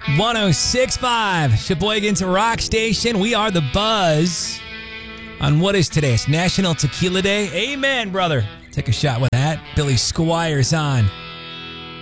106.5, Sheboygan's Rock Station. We are the Buzz. On what is today? It's National Tequila Day. Amen, brother. Take a shot with that. Billy Squires on.